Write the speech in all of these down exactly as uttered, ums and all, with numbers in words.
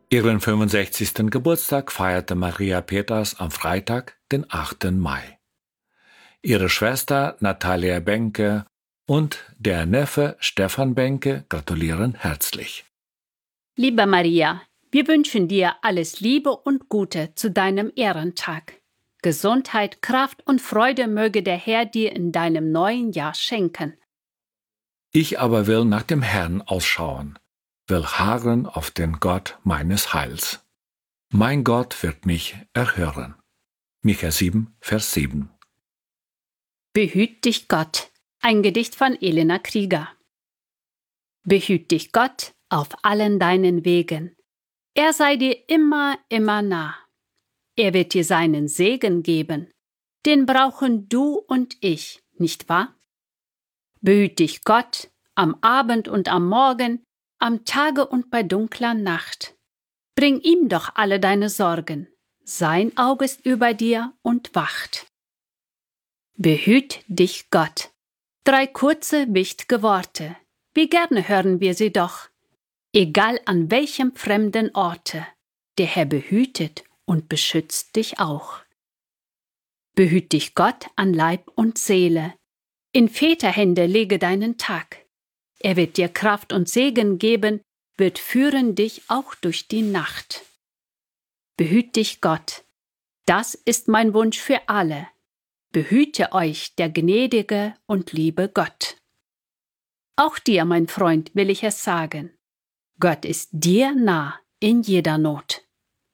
Ihren fünfundsechzigsten Geburtstag feierte Maria Peters am Freitag, den achten Mai. Ihre Schwester Natalia Benke und der Neffe Stefan Benke gratulieren herzlich. Liebe Maria, wir wünschen dir alles Liebe und Gute zu deinem Ehrentag. Gesundheit, Kraft und Freude möge der Herr dir in deinem neuen Jahr schenken. Ich aber will nach dem Herrn ausschauen, will harren auf den Gott meines Heils. Mein Gott wird mich erhören. Micha sieben, Vers sieben. Behüt dich Gott. Ein Gedicht von Elena Krieger. Behüt dich Gott auf allen deinen Wegen. Er sei dir immer, immer nah. Er wird dir seinen Segen geben. Den brauchen du und ich, nicht wahr? Behüt dich Gott am Abend und am Morgen, am Tage und bei dunkler Nacht. Bring ihm doch alle deine Sorgen. Sein Auge ist über dir und wacht. Behüt dich Gott. Drei kurze, wichtige Worte. Wie gerne hören wir sie doch. Egal an welchem fremden Orte, der Herr behütet und beschützt dich auch. Behüt dich Gott an Leib und Seele. In Väterhände lege deinen Tag. Er wird dir Kraft und Segen geben, wird führen dich auch durch die Nacht. Behüt dich Gott. Das ist mein Wunsch für alle. Behüte euch der gnädige und liebe Gott. Auch dir, mein Freund, will ich es sagen. Gott ist dir nah in jeder Not.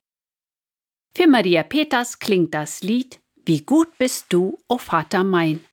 Für Maria Peters klingt das Lied Wie gut bist du, o Vater mein.